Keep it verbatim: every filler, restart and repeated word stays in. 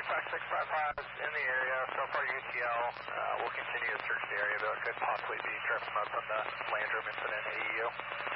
Fox six five five is in the area, so far U T L. Uh, we'll continue to search the area, but it could possibly be driven up from the Landrum incident at E U.